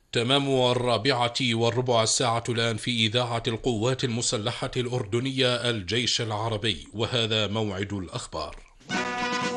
تمام 4:15 الساعة الآن في إذاعة القوات المسلحة الأردنية الجيش العربي، وهذا موعد الأخبار.